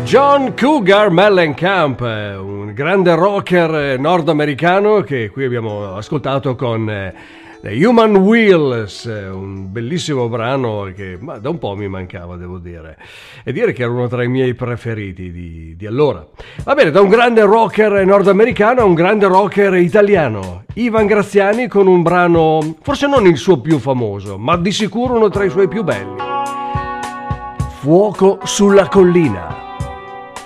John Cougar Mellencamp, un grande rocker nordamericano che qui abbiamo ascoltato con The Human Wheels, un bellissimo brano che da un po' mi mancava, devo dire, e dire che era uno tra i miei preferiti di allora. Va bene, da un grande rocker nordamericano a un grande rocker italiano, Ivan Graziani, con un brano forse non il suo più famoso, ma di sicuro uno tra i suoi più belli, Fuoco sulla collina.